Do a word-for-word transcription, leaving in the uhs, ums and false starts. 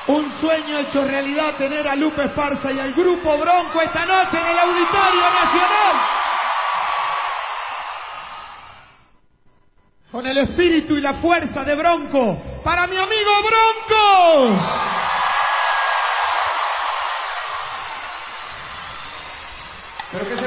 Un sueño hecho realidad tener a Lupe Esparza y al Grupo Bronco esta noche en el Auditorio Nacional. Con el espíritu y la fuerza de Bronco. ¡Para mi amigo Bronco! Pero que